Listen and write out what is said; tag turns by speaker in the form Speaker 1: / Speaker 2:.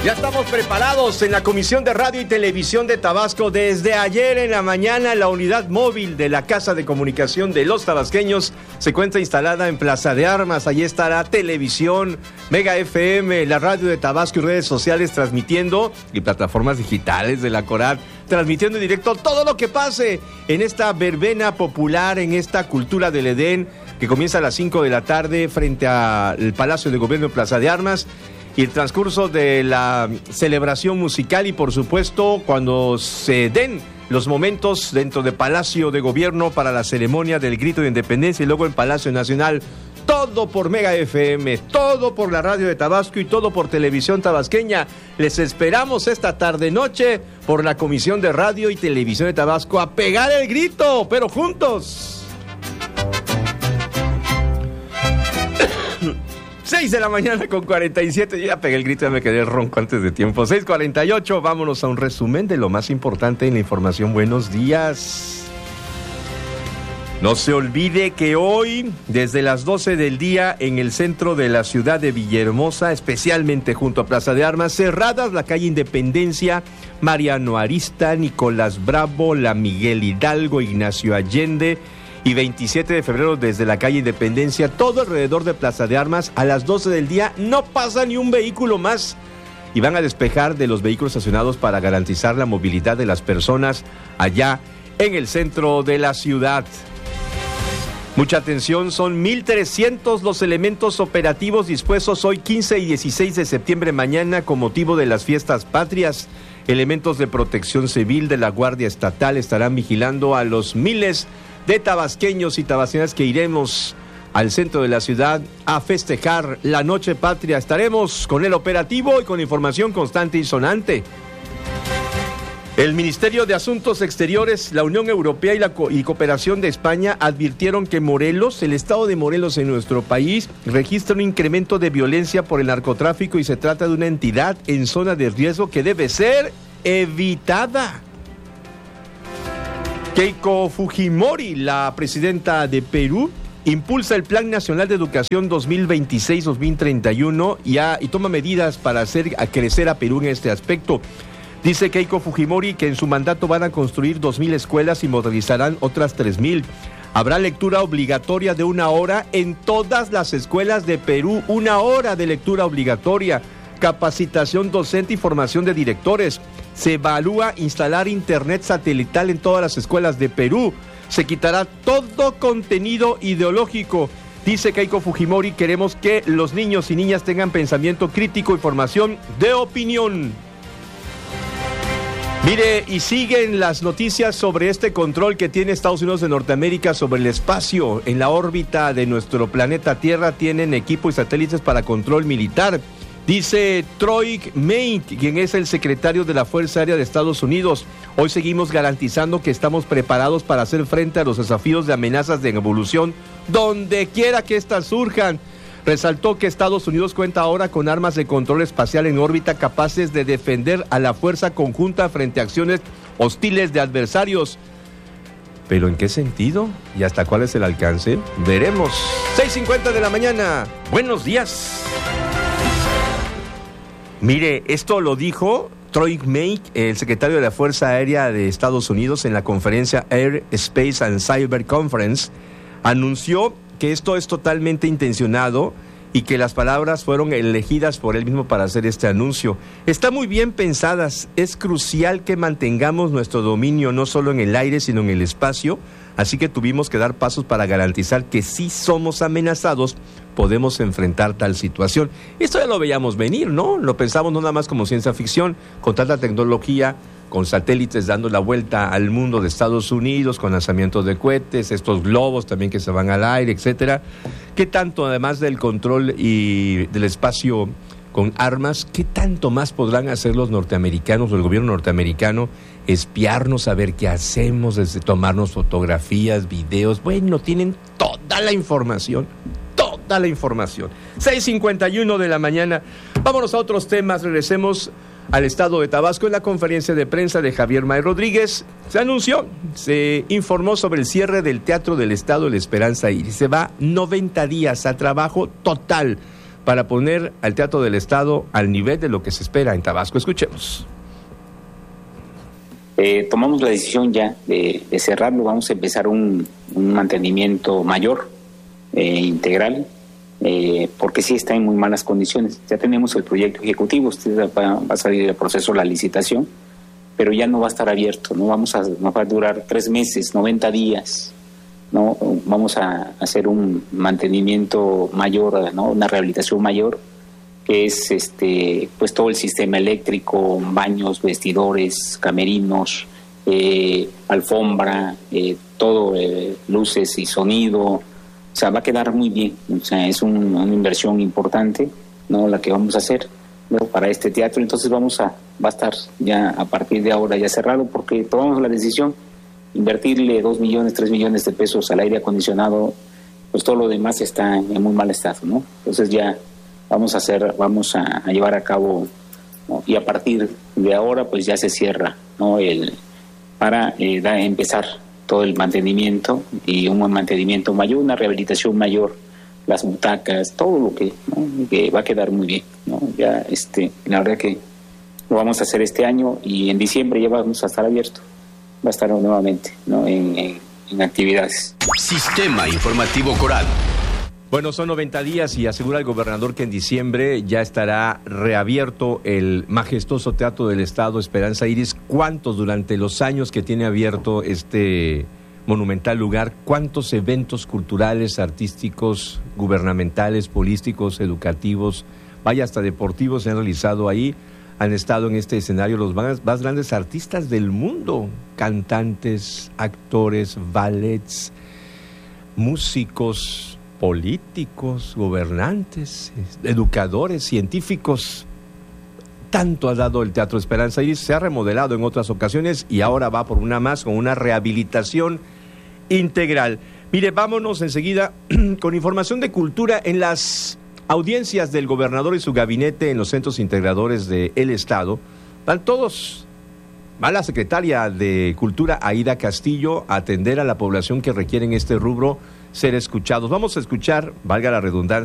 Speaker 1: Ya estamos preparados en la Comisión de Radio y Televisión de Tabasco. Desde ayer en la mañana, la unidad móvil de la Casa de Comunicación de los Tabasqueños se encuentra instalada en Plaza de Armas. Allí estará televisión, Mega FM, la radio de Tabasco y redes sociales transmitiendo, y plataformas digitales de la CORAD, transmitiendo en directo todo lo que pase en esta verbena popular, en esta cultura del Edén, que comienza a las 5 de la tarde frente al Palacio de Gobierno de Plaza de Armas. Y el transcurso de la celebración musical y, por supuesto, cuando se den los momentos dentro de Palacio de Gobierno para la ceremonia del Grito de Independencia y luego en Palacio Nacional, todo por Mega FM, todo por la radio de Tabasco y todo por Televisión Tabasqueña. Les esperamos esta tarde-noche por la Comisión de Radio y Televisión de Tabasco a pegar el grito, pero juntos. 6 de la mañana con 47, yo ya pegué el grito, ya me quedé ronco antes de tiempo. 6:48, vámonos a un resumen de lo más importante en la información. Buenos días. No se olvide que hoy, desde las 12 del día, en el centro de la ciudad de Villahermosa, especialmente junto a Plaza de Armas, cerradas la calle Independencia, Mariano Arista, Nicolás Bravo, la Miguel Hidalgo, Ignacio Allende, y 27 de febrero desde la calle Independencia, todo alrededor de Plaza de Armas, a las 12 del día no pasa ni un vehículo más. Y van a despejar de los vehículos estacionados para garantizar la movilidad de las personas allá en el centro de la ciudad. Mucha atención, son 1,300 los elementos operativos dispuestos hoy 15 y 16 de septiembre mañana con motivo de las fiestas patrias. Elementos de protección civil de la Guardia Estatal estarán vigilando a los miles de tabasqueños y tabasqueñas que iremos al centro de la ciudad a festejar la Noche Patria. Estaremos con el operativo y con información constante y sonante. El Ministerio de Asuntos Exteriores, la Unión Europea y Cooperación de España advirtieron que Morelos, el estado de Morelos en nuestro país, registra un incremento de violencia por el narcotráfico y se trata de una entidad en zona de riesgo que debe ser evitada. Keiko Fujimori, la presidenta de Perú, impulsa el Plan Nacional de Educación 2026-2031 y toma medidas para hacer crecer a Perú en este aspecto. Dice Keiko Fujimori que en su mandato van a construir 2,000 escuelas y modernizarán otras 3,000. Habrá lectura obligatoria de 1 hora en todas las escuelas de Perú, 1 hora de lectura obligatoria. Capacitación docente y formación de directores. Se evalúa instalar internet satelital en todas las escuelas de Perú. Se quitará todo contenido ideológico. Dice Keiko Fujimori, queremos que los niños y niñas tengan pensamiento crítico y formación de opinión. Mire, y siguen las noticias sobre este control que tiene Estados Unidos de Norteamérica sobre el espacio. En la órbita de nuestro planeta Tierra tienen equipo y satélites para control militar. Dice Troy May, quien es el secretario de la Fuerza Aérea de Estados Unidos, hoy seguimos garantizando que estamos preparados para hacer frente a los desafíos de amenazas de evolución donde quiera que éstas surjan. Resaltó que Estados Unidos cuenta ahora con armas de control espacial en órbita capaces de defender a la fuerza conjunta frente a acciones hostiles de adversarios. ¿Pero en qué sentido? ¿Y hasta cuál es el alcance? Veremos. 6:50 de la mañana. Buenos días. Mire, esto lo dijo Troy May, el secretario de la Fuerza Aérea de Estados Unidos, en la conferencia Air, Space and Cyber Conference. Anunció que esto es totalmente intencionado y que las palabras fueron elegidas por él mismo para hacer este anuncio. Está muy bien pensadas, es crucial que mantengamos nuestro dominio no solo en el aire, sino en el espacio, así que tuvimos que dar pasos para garantizar que si somos amenazados, podemos enfrentar tal situación. Esto ya lo veíamos venir, ¿no? Lo pensamos no nada más como ciencia ficción, con tanta tecnología, con satélites dando la vuelta al mundo de Estados Unidos, con lanzamientos de cohetes, estos globos también que se van al aire, etcétera. ¿Qué tanto, además del control y del espacio con armas, qué tanto más podrán hacer los norteamericanos o el gobierno norteamericano? Espiarnos, saber qué hacemos, desde tomarnos fotografías, videos. Bueno, tienen toda la información. 6:51 de la mañana. Vámonos a otros temas. Regresemos al estado de Tabasco. En la conferencia de prensa de Javier May Rodríguez se informó sobre el cierre del Teatro del Estado La Esperanza Iris. Se va 90 días a trabajo total para poner al Teatro del Estado al nivel de lo que se espera en Tabasco. Escuchemos.
Speaker 2: Tomamos la decisión ya de cerrarlo. Vamos a empezar un mantenimiento mayor, integral, porque sí está en muy malas condiciones. Ya tenemos el proyecto ejecutivo, va a salir el proceso de la licitación, pero ya no va a estar abierto, nos va a durar 3 meses, 90 días. ¿No? Vamos a hacer un mantenimiento mayor, ¿no? Una rehabilitación mayor, que es pues todo el sistema eléctrico, baños, vestidores, camerinos, alfombra, todo, luces y sonido. O sea, va a quedar muy bien. O sea, es una inversión importante, ¿no? La que vamos a hacer, ¿no? Para este teatro. Entonces va a estar ya a partir de ahora ya cerrado, porque tomamos la decisión invertirle 2 millones, 3 millones de pesos al aire acondicionado, pues todo lo demás está en muy mal estado, ¿no? Entonces ya vamos a llevar a cabo, ¿no? Y a partir de ahora pues ya se cierra, ¿no? Para empezar todo el mantenimiento, y un mantenimiento mayor, una rehabilitación mayor, las butacas, todo lo que, ¿no? Que va a quedar muy bien, ¿no? Ya la verdad que lo vamos a hacer este año, y en diciembre ya vamos a estar abiertos. Va a estar nuevamente, ¿no? en actividades.
Speaker 3: Sistema Informativo Coral.
Speaker 1: Bueno, son 90 días y asegura el gobernador que en diciembre ya estará reabierto el majestuoso Teatro del Estado Esperanza Iris. ¿Cuántos durante los años que tiene abierto este monumental lugar, cuántos eventos culturales, artísticos, gubernamentales, políticos, educativos, vaya hasta deportivos se han realizado ahí? Han estado en este escenario los más grandes artistas del mundo, cantantes, actores, ballets, músicos, políticos, gobernantes, educadores, científicos. Tanto ha dado el Teatro Esperanza Iris, se ha remodelado en otras ocasiones y ahora va por una más, con una rehabilitación integral. Mire, vámonos enseguida con información de cultura en las audiencias del gobernador y su gabinete en los centros integradores del Estado. Van todos, va la secretaria de Cultura, Aida Castillo, a atender a la población que requiere en este rubro ser escuchados. Vamos a escuchar, valga la redundancia,